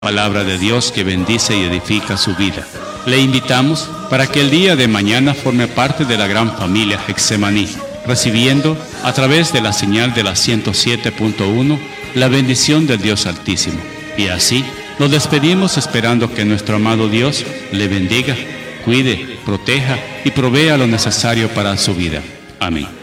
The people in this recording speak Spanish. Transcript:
Palabra de Dios que bendice y edifica su vida. Le invitamos para que el día de mañana forme parte de la gran familia Getsemaní, recibiendo a través de la señal de la 107.1 la bendición del Dios Altísimo. Y así nos despedimos esperando que nuestro amado Dios le bendiga, cuide, proteja y provea lo necesario para su vida. Amén.